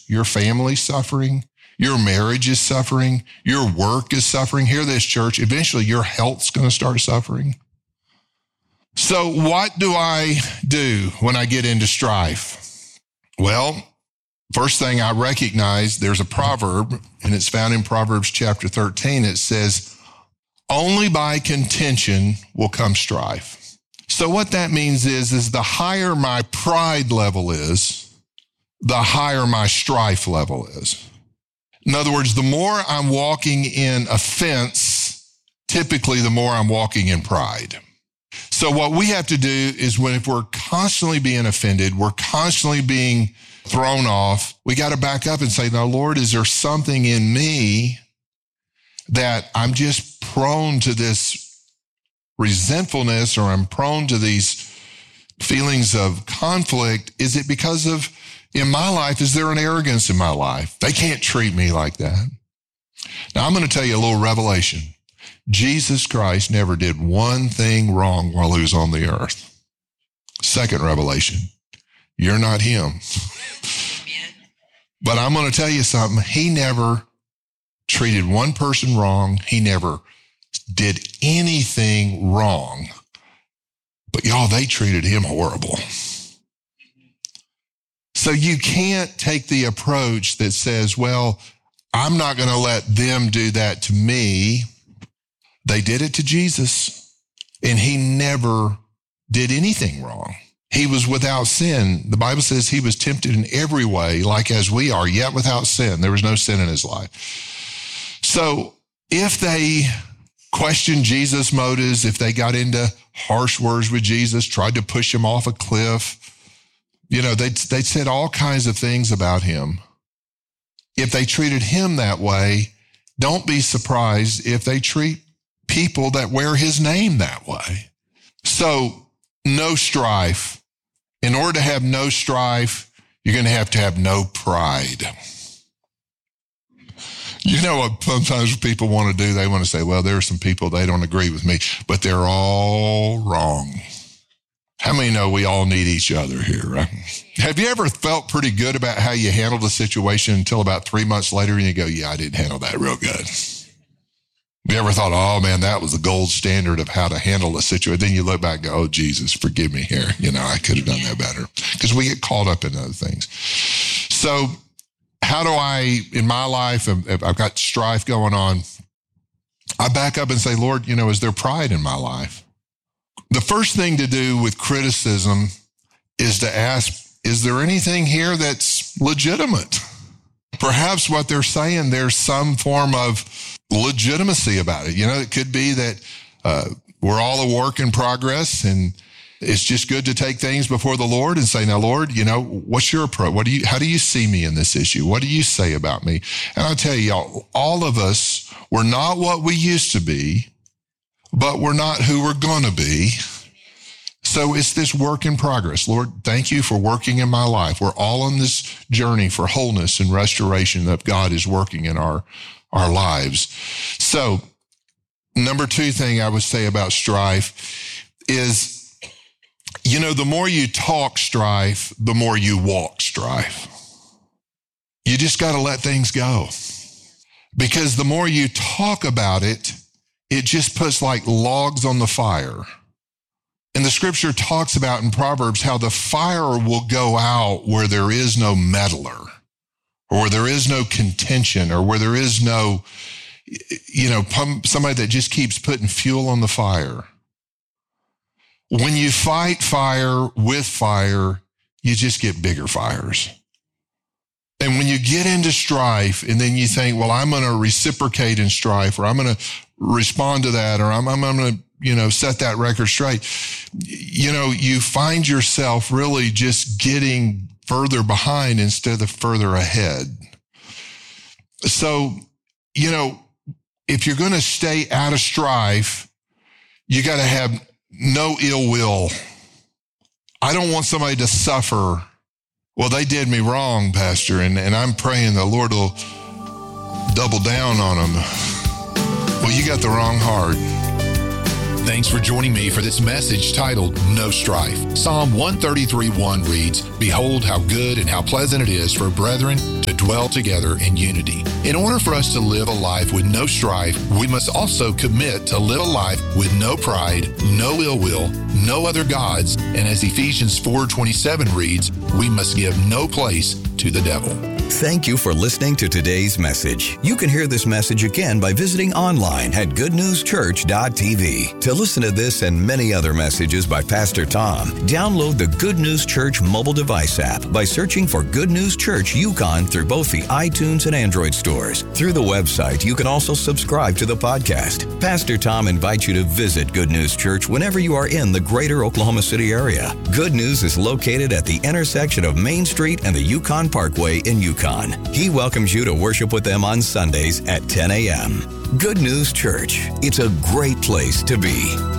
your family's suffering, your marriage is suffering, your work is suffering. Hear this, church. Eventually, your health's going to start suffering. So what do I do when I get into strife? Well, first thing I recognize, there's a proverb, and it's found in Proverbs chapter 13. It says, only by contention will come strife. So what that means is the higher my pride level is, the higher my strife level is. In other words, the more I'm walking in offense, typically the more I'm walking in pride. So what we have to do is if we're constantly being offended, we're constantly being thrown off, we got to back up and say, now, Lord, is there something in me that I'm just prone to this resentfulness, or I'm prone to these feelings of conflict? Is it because of, in my life, is there an arrogance in my life? They can't treat me like that. Now, I'm going to tell you a little revelation. Jesus Christ never did one thing wrong while he was on the earth. Second revelation, you're not him. But I'm going to tell you something. He never treated one person wrong. He never did anything wrong. But y'all, they treated him horrible. So you can't take the approach that says, well, I'm not going to let them do that to me. They did it to Jesus, and he never did anything wrong. He was without sin. The Bible says he was tempted in every way, like as we are, yet without sin. There was no sin in his life. So if they questioned Jesus' motives, if they got into harsh words with Jesus, tried to push him off a cliff, they said all kinds of things about him. If they treated him that way, don't be surprised if they treat people that wear his name that way. So no strife. In order to have no strife, you're going to have no pride. You know what sometimes people want to do? They want to say, well, there are some people, they don't agree with me, but they're all wrong. How many know we all need each other here, right? Have you ever felt pretty good about how you handled a situation until about 3 months later and you go, yeah, I didn't handle that real good? You ever thought, oh man, that was the gold standard of how to handle a situation? Then you look back and go, oh, Jesus, forgive me here. I could have done that better, because we get caught up in other things. So how do I, in my life, if I've got strife going on, I back up and say, Lord, is there pride in my life? The first thing to do with criticism is to ask, is there anything here that's legitimate? Perhaps what they're saying, there's some form of legitimacy about it. It could be that we're all a work in progress, and it's just good to take things before the Lord and say, now, Lord, what's your approach? How do you see me in this issue? What do you say about me? And I'll tell you, all of us, we're not what we used to be, but we're not who we're going to be. So it's this work in progress. Lord, thank you for working in my life. We're all on this journey for wholeness and restoration that God is working in our lives. So number two thing I would say about strife is, the more you talk strife, the more you walk strife. You just got to let things go, because the more you talk about it, it just puts like logs on the fire. And the scripture talks about in Proverbs how the fire will go out where there is no meddler, or where there is no contention, or where there is no, somebody that just keeps putting fuel on the fire. When you fight fire with fire, you just get bigger fires. And when you get into strife and then you think, well, I'm going to reciprocate in strife, or I'm going to respond to that, or I'm going to, set that record straight, you find yourself really just getting further behind instead of further ahead. So, if you're going to stay out of strife, you got to have no ill will. I don't want somebody to suffer. Well, they did me wrong, Pastor, and I'm praying the Lord will double down on them. Well, you got the wrong heart. Thanks for joining me for this message titled No Strife. Psalm 133:1 reads, "Behold how good and how pleasant it is for brethren to dwell together in unity. In order for us to live a life with no strife, we must also commit to live a life with no pride, no ill will, no other gods, and as Ephesians 4:27 reads, we must give no place to the devil. Thank you for listening to today's message. You can hear this message again by visiting online at goodnewschurch.tv. To listen to this and many other messages by Pastor Tom, download the Good News Church mobile device app by searching for Good News Church Yukon through both the iTunes and Android stores. Through the website, you can also subscribe to the podcast. Pastor Tom invites you to visit Good News Church whenever you are in the greater Oklahoma City area. Good News is located at the intersection of Main Street and the Yukon Parkway in Yukon. He welcomes you to worship with them on Sundays at 10 a.m. Good News Church. It's a great place to be.